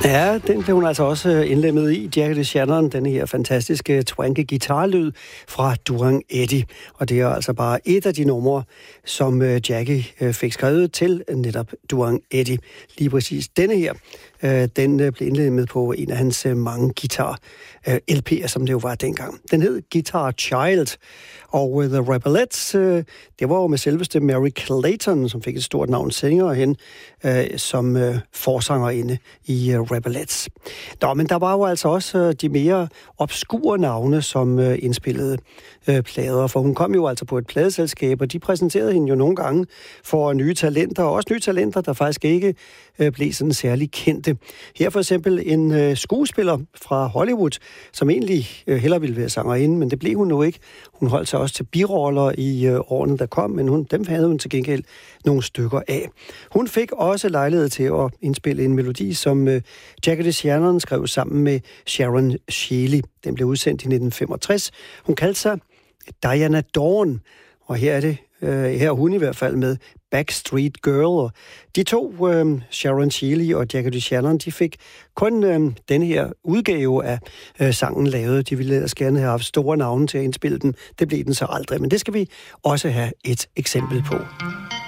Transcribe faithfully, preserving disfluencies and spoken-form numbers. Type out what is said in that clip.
Ja, den blev hun altså også indlemmet i, Jackie DeShannon, den her fantastiske twanky guitarlyd fra Duran Eddy. Og det er altså bare et af de numre, som Jackie fik skrevet til netop Duran Eddy. Lige præcis denne her, den blev indlemmet på en af hans mange guitar-L P'er, som det jo var dengang. Den hed Guitar Child, og The Rebelettes, det var jo med selveste Mary Clayton, som fik et stort navn senere hen, som forsangerinde i Rebelettes. Nå, men der var jo altså også de mere obskure navne, som indspillede plader, for hun kom jo altså på et pladeselskab, og de præsenterede hende jo nogle gange for nye talenter, og også nye talenter, der faktisk ikke blev sådan særlig kendte. Her for eksempel en skuespiller fra Hollywood, som egentlig hellere ville være sangerinde, men det blev hun nu ikke. Hun holdt sig også til biroller i årene, der kom, men hun, dem havde hun til gengæld nogle stykker af. Hun fik også lejlighed til at indspille en melodi, som Jackie DeShannon skrev sammen med Sharon Shealy. Den blev udsendt i nitten femogtres. Hun kaldte sig Diana Dawn, og her er det, øh, her er hun i hvert fald med Backstreet Girl. Og de to, øh, Sharon Shealy og Jackie DeShannon, de fik kun øh, den her udgave af øh, sangen lavet. De ville ellers gerne have haft store navne til at indspille den. Det blev den så aldrig, men det skal vi også have et eksempel på.